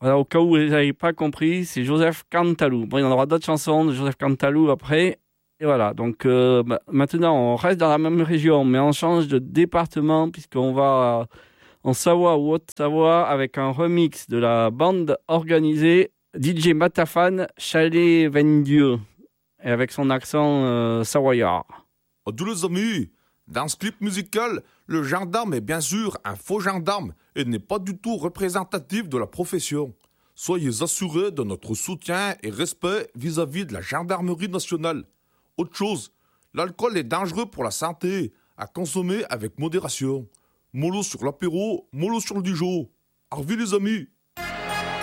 Voilà, au cas où vous n'avez pas compris, c'est Joseph Cantalou. Bon, il y en aura d'autres chansons de Joseph Cantalou après. Et voilà, donc maintenant on reste dans la même région, mais on change de département puisqu'on va en Savoie ou Haute-Savoie avec un remix de la bande organisée DJ Matafan Chalet Vendieu et avec son accent savoyard. Oh, tous les amis, dans ce clip musical, le gendarme est bien sûr un faux gendarme et n'est pas du tout représentatif de la profession. Soyez assurés de notre soutien et respect vis-à-vis de la gendarmerie nationale. Autre chose, l'alcool est dangereux pour la santé, à consommer avec modération. Mollo sur l'apéro, mollo sur le Dijon. Arvi les amis.